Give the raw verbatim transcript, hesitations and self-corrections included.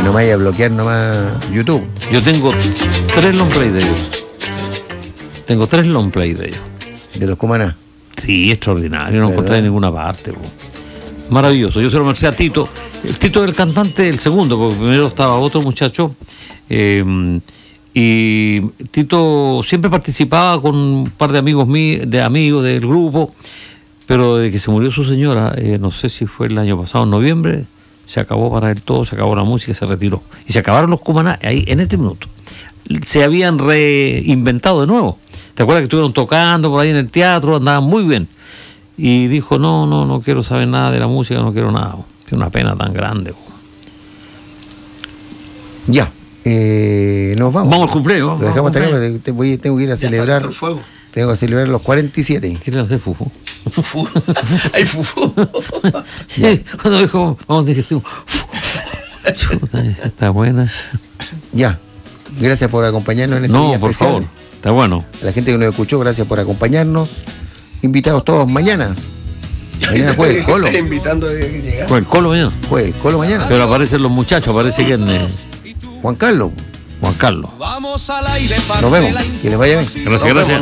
no me vaya a bloquear nomás YouTube. Yo tengo tres long play de ellos. Tengo tres long play de ellos. De los Cumaná. Sí, extraordinario, no encontré en ninguna parte. Po. Maravilloso. Yo se lo mercé a Tito. El Tito era el cantante, el segundo, porque primero estaba otro muchacho. Eh, y Tito siempre participaba con un par de amigos míos, de amigos del grupo, pero de que se murió su señora, eh, no sé si fue el año pasado, en noviembre, se acabó para él todo, se acabó la música, se retiró. Y se acabaron los Cumaná ahí en este minuto. Se habían reinventado de nuevo. ¿Te acuerdas que estuvieron tocando por ahí en el teatro? Andaban muy bien. Y dijo, no, no, no quiero saber nada de la música, no quiero nada. Es una pena tan grande. Ya, eh, nos vamos. Vamos al cumpleaños. Lo dejamos hasta acá, porque te voy- tengo que ir a celebrar. Tengo que celebrar los cuarenta y siete. ¿Qué le hace Fufu? Fufú. Hay fufú. Sí, cuando dijo, vamos a decir, chuta, está buena. Ya, gracias por acompañarnos en este No, día por especial. favor, está bueno. A la gente que nos escuchó, gracias por acompañarnos. Invitados todos mañana. Mañana juega el Colo. Estoy invitando a que llegar. Fue el Colo mañana. Juega el Colo mañana. Pero aparecen los muchachos, aparece quién es Juan Carlos. Juan Carlos. Vamos al aire, Nos vemos. Que les vaya bien. Gracias, gracias.